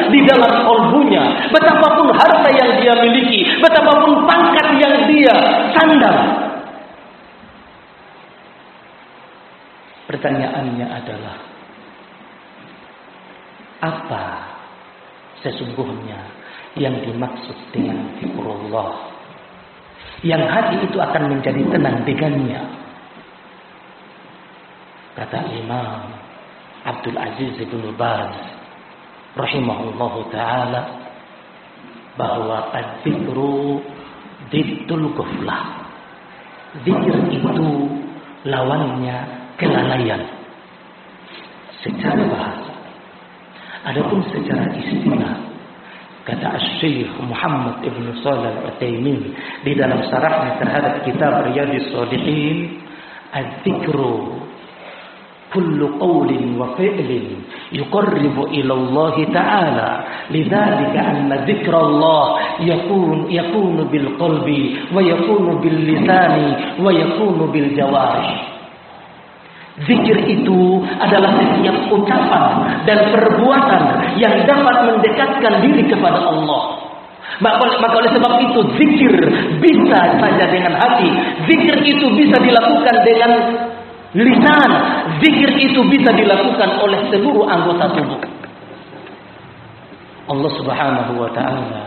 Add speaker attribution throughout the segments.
Speaker 1: di dalam kalbunya, betapapun harta yang dia miliki, betapapun pangkat yang dia sandang. Pertanyaannya adalah, apa sesungguhnya yang dimaksud dengan zikrullah, yang hati itu akan menjadi tenang dengannya? Kata Imam Abdul Aziz bin Baz rahimahullahu ta'ala, bahwa az-zikru diddul ghaflah. Zikir itu lawannya kelalaian secara bahasa. Adapun secara istilah, kata Syekh Muhammad Ibn Shalih Al-Utsaimin di dalam syarahnya terhadap kitab Riyadhus Shalihin, az-zikru kullu qawlin wa fi'lin yuqarribu ila Allah Ta'ala, lidzalika anna dzikrallah yakunu bil qalbi wa yakunu bil lisani wa yakunu bil jawarih. Zikir itu adalah setiap ucapan dan perbuatan yang dapat mendekatkan diri kepada Allah. Maka oleh sebab itu zikir bisa saja dengan hati, zikir itu bisa dilakukan dengan lisan, zikir itu bisa dilakukan oleh seluruh anggota tubuh. Allah Subhanahu wa ta'ala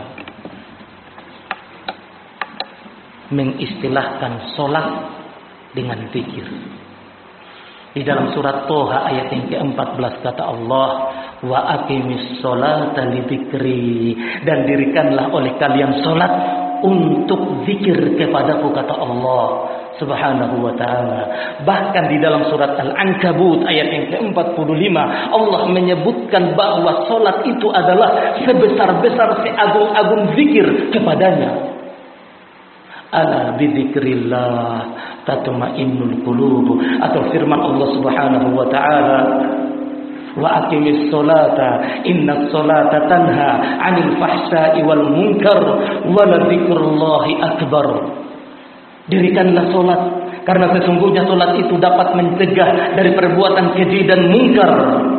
Speaker 1: mengistilahkan salat dengan zikir. Di dalam surat Toha ayat yang ke-14 kata Allah, wa aqimis sholata lidzikri, dan dirikanlah oleh kalian salat untuk zikir kepadaku, kata Allah Subhanahu wa ta'ala. Bahkan di dalam surat Al-Ankabut ayat yang ke-45 Allah menyebutkan bahwa salat itu adalah sebesar-besar seagung-agung zikir kepadanya. Ala bidzikrillah tatma'innul qulub, atau firman Allah Subhanahu wa ta'ala, wa aqimis sholata innas sholata tanha 'anil fahsya'i wal munkar wa la dzikrullahi akbar. Dirikanlah salat karena sesungguhnya salat itu dapat mencegah dari perbuatan keji dan mungkar.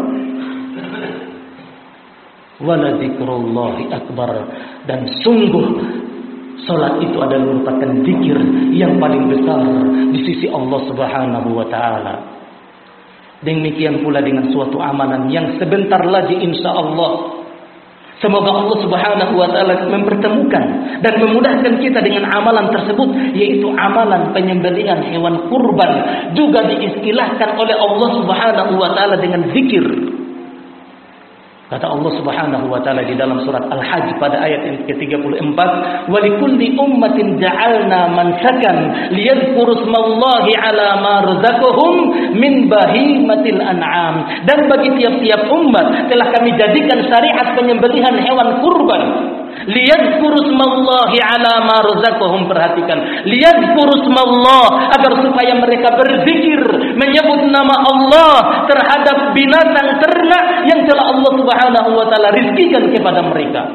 Speaker 1: Wa la dzikrullahi akbar, dan sungguh salat itu adalah merupakan zikir yang paling besar di sisi Allah Subhanahu wa ta'ala. Demikian pula dengan suatu amalan yang sebentar lagi insya Allah, semoga Allah Subhanahu wa ta'ala mempertemukan dan memudahkan kita dengan amalan tersebut, yaitu amalan penyembelihan hewan kurban, juga diistilahkan oleh Allah Subhanahu wa ta'ala dengan zikir. Kata Allah Subhanahu wa ta'ala di dalam surat Al-Hajj pada ayat yang ke-34, wa likulli ummatin ja'alna mansakan liyadhkuru smallahi 'ala ma razaqahum min bahimatil an'am. Dan bagi tiap-tiap umat telah kami jadikan syariat penyembelihan hewan kurban, liyadhkuru smallahi 'ala ma razaqahum. Perhatikan, liyadhkuru smallah, agar supaya mereka berzikir menyebut nama Allah terhadap binatang ternak yang telah Allah Subhanahu wa ta'ala rizkikan kepada mereka.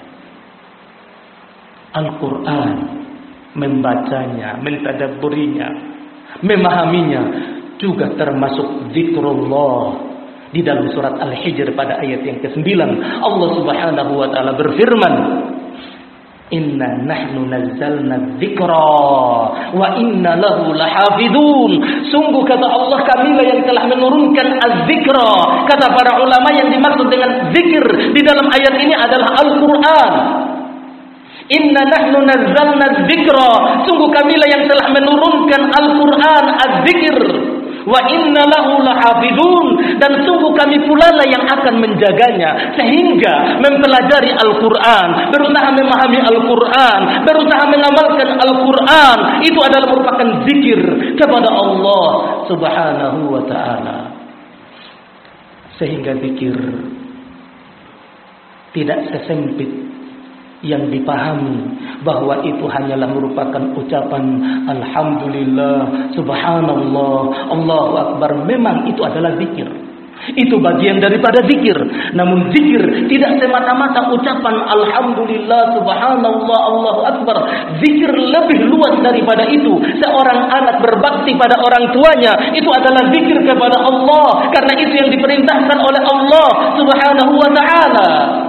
Speaker 1: Al-Quran, membacanya, mentadabburinya, memahaminya juga termasuk zikrullah. Di dalam surat Al-Hijr pada ayat yang ke-9 Allah Subhanahu wa ta'ala berfirman, inna nahnu nazzalna dzikra wa inna lahu lahafidun. Sungguh kata Allah, kamilah yang telah menurunkan az-zikra. Kata para ulama, yang dimaksud dengan zikir di dalam ayat ini adalah Al-Quran. Inna nahnu nazzalna dzikra, sungguh kamilah yang telah menurunkan Al-Quran, az-zikir. Wa inna lahu lahafidun, dan sungguh kami pula lah yang akan menjaganya. Sehingga mempelajari Al-Quran, berusaha memahami Al-Quran, berusaha mengamalkan Al-Quran, itu adalah merupakan zikir kepada Allah Subhanahu wa ta'ala. Sehingga zikir tidak sesempit yang dipahami bahwa itu hanyalah merupakan ucapan alhamdulillah, subhanallah, Allahu akbar. Memang itu adalah zikir, itu bagian daripada zikir. Namun zikir tidak semata-mata ucapan alhamdulillah, subhanallah, Allahu akbar. Zikir lebih luas daripada itu. Seorang anak berbakti pada orang tuanya, itu adalah zikir kepada Allah, karena itu yang diperintahkan oleh Allah Subhanahu wa ta'ala.